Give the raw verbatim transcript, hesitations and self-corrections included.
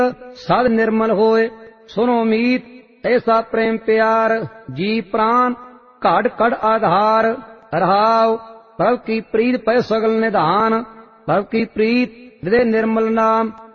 सद निर्मल होए। सुनो मीत ऐसा प्रेम प्यार, जी प्राण घट कड़ आधार। रहाव प्रभु की प्रीत पै सगल निधान, प्रभु की प्रीत हृदय निर्मल नाम।